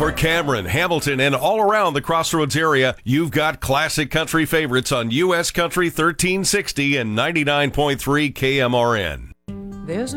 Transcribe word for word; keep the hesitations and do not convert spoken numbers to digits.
For Cameron, Hamilton, and all around the Crossroads area, you've got classic country favorites on U S Country thirteen sixty and ninety-nine point three K M R N. There's